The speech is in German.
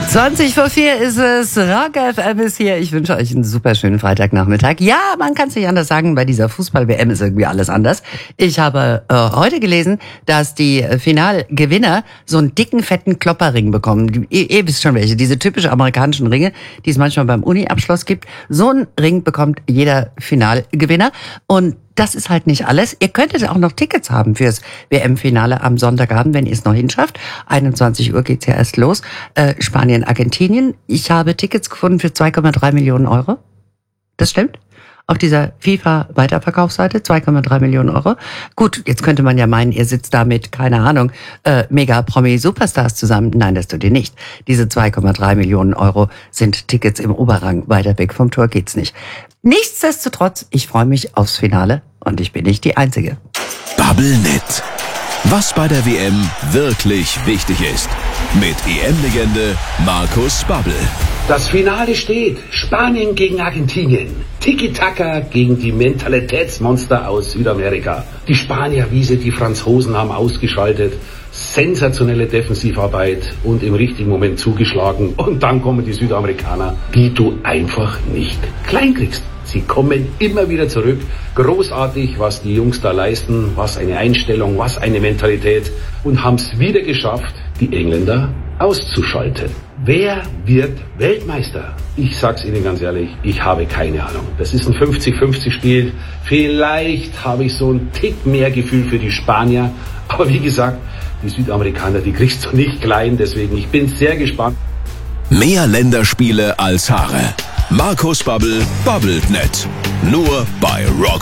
3:20 ist es. Rock FM ist hier. Ich wünsche euch einen super schönen Freitagnachmittag. Ja, man kann es nicht anders sagen, bei dieser Fußball-WM ist irgendwie alles anders. Ich habe heute gelesen, dass die Finalgewinner so einen dicken, fetten Klopperring bekommen. Ihr wisst schon welche, diese typischen amerikanischen Ringe, die es manchmal beim Uni-Abschluss gibt. So einen Ring bekommt jeder Finalgewinner. Und das ist halt nicht alles. Ihr könntet auch noch Tickets haben fürs WM-Finale am Sonntagabend, wenn ihr es noch hinschafft. 21 Uhr geht's ja erst los. Spanien, Argentinien. Ich habe Tickets gefunden für 2,3 Millionen Euro. Das stimmt. Auf dieser FIFA-Weiterverkaufsseite 2,3 Millionen Euro. Gut, jetzt könnte man ja meinen, ihr sitzt da mit, keine Ahnung, Mega-Promi-Superstars zusammen. Nein, das tut ihr nicht. Diese 2,3 Millionen Euro sind Tickets im Oberrang. Weiter weg vom Tor geht's nicht. Nichtsdestotrotz, ich freue mich aufs Finale und ich bin nicht die Einzige. Bubblenet. Was bei der WM wirklich wichtig ist. Mit EM-Legende Markus Babbel. Das Finale steht. Spanien gegen Argentinien. Tiki-Taka gegen die Mentalitätsmonster aus Südamerika. Die Spanier wie sie die Franzosen haben ausgeschaltet. Sensationelle Defensivarbeit und im richtigen Moment zugeschlagen. Und dann kommen die Südamerikaner, die du einfach nicht klein kriegst. Sie kommen immer wieder zurück. Großartig, was die Jungs da leisten, was eine Einstellung, was eine Mentalität. Und haben es wieder geschafft, die Engländer auszuschalten. Wer wird Weltmeister? Ich sag's Ihnen ganz ehrlich, ich habe keine Ahnung. Das ist ein 50-50 Spiel. Vielleicht habe ich so einen Tick mehr Gefühl für die Spanier. Aber wie gesagt, die Südamerikaner, die kriegst du nicht klein. Deswegen, ich bin sehr gespannt. Mehr Länderspiele als Haare. Markus Babbel babbelt net. Nur bei Rock